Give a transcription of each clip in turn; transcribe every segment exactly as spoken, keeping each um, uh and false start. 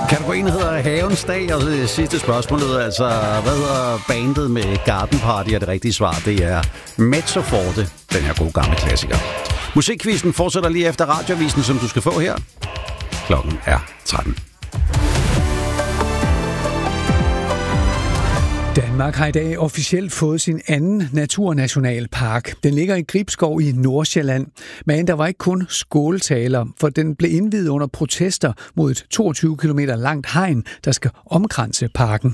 Kategorien hedder Havens Dag, og det sidste spørgsmål er altså, hvad hedder bandet med Garden Party? Og det rigtige svar, det er Mezzo Forte, den her gode gamle klassiker. Musikquizzen fortsætter lige efter radioavisen, som du skal få her. Klokken er tretten. Danmark har i dag officielt fået sin anden naturnationalpark. Den ligger i Gribskov i Nordsjælland. Men der var ikke kun skåltaler, for den blev indviet under protester mod et toogtyve kilometer langt hegn, der skal omkranse parken.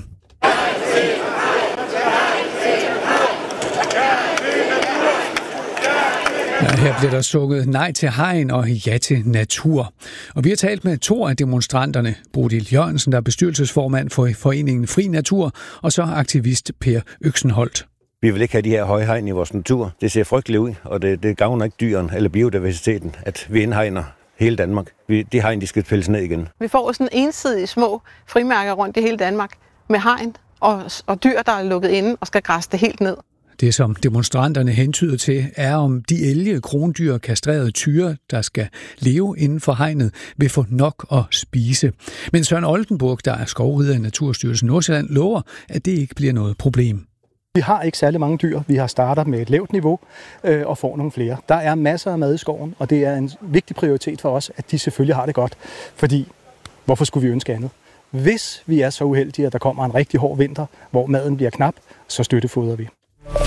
Ja, her bliver der sukket nej til hegn og ja til natur. Og vi har talt med to af demonstranterne. Bodil Jørgensen, der er bestyrelsesformand for foreningen Fri Natur, og så aktivist Per Øksenholt. Vi vil ikke have de her høje hegn i vores natur. Det ser frygteligt ud, og det, det gavner ikke dyren eller biodiversiteten, at vi indhegner hele Danmark. Vi, de hegn, de skal pilles ned igen. Vi får sådan ensidige små frimærker rundt i hele Danmark med hegn og, og dyr, der er lukket inde og skal græsse det helt ned. Det, som demonstranterne hentyder til, er om de elge, krondyr, kastrerede tyre, der skal leve inden for hegnet, vil få nok at spise. Men Søren Oldenburg, der er skovrider i Naturstyrelsen Nordsjælland, lover, at det ikke bliver noget problem. Vi har ikke særlig mange dyr. Vi har startet med et lavt niveau øh, og får nogle flere. Der er masser af mad i skoven, og det er en vigtig prioritet for os, at de selvfølgelig har det godt. Fordi, hvorfor skulle vi ønske andet? Hvis vi er så uheldige, at der kommer en rigtig hård vinter, hvor maden bliver knap, så støttefodrer vi.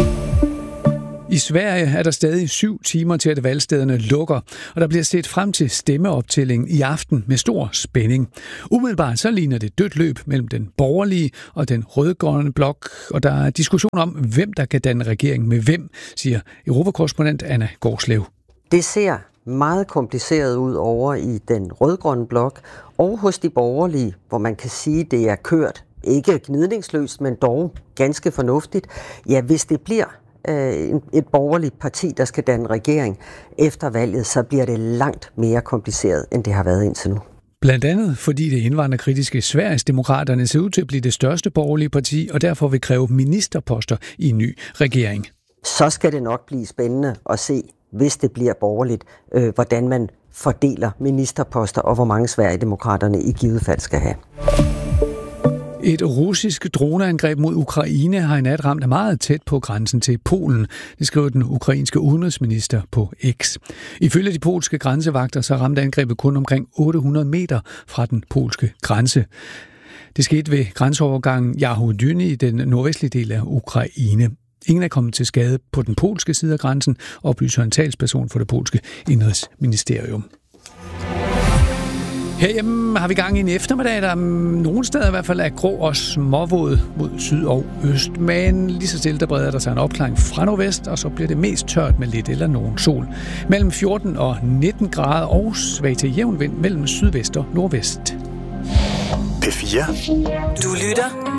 I Sverige er der stadig syv timer til, at valgstederne lukker, og der bliver set frem til stemmeoptællingen i aften med stor spænding. Umiddelbart så ligner det dødt løb mellem den borgerlige og den rødgrønne blok, og der er diskussion om, hvem der kan danne regering med hvem, siger europakorrespondent Anna Gårdslev. Det ser meget kompliceret ud over i den rødgrønne blok og hos de borgerlige, hvor man kan sige, det er kørt. Ikke gnidningsløst, men dog ganske fornuftigt. Ja, hvis det bliver øh, et borgerligt parti, der skal danne regering efter valget, så bliver det langt mere kompliceret, end det har været indtil nu. Blandt andet fordi det indvandrerkritiske Sverigesdemokraterne ser ud til at blive det største borgerlige parti, og derfor vil kræve ministerposter i en ny regering. Så skal det nok blive spændende at se, hvis det bliver borgerligt, øh, hvordan man fordeler ministerposter, og hvor mange Sverigedemokraterne i givet fald skal have. Et russisk droneangreb mod Ukraine har i nat ramt meget tæt på grænsen til Polen. Det skriver den ukrainske udenrigsminister på X. Ifølge de polske grænsevagter så ramte angrebet kun omkring otte hundrede meter fra den polske grænse. Det skete ved grænseovergangen Yahudyny i den nordvestlige del af Ukraine. Ingen er kommet til skade på den polske side af grænsen, oplyser en talsperson for det polske indrigsministerium. Herhjemme har vi gang i en eftermiddag, der nogle steder i hvert fald er grå og småvåd mod syd og øst. Men lige så stille der breder der sig en opklaring fra nordvest, og så bliver det mest tørt med lidt eller nogen sol. Mellem fjorten og nitten grader og svag til jævn vind mellem sydvest og nordvest. P fire. Du lytter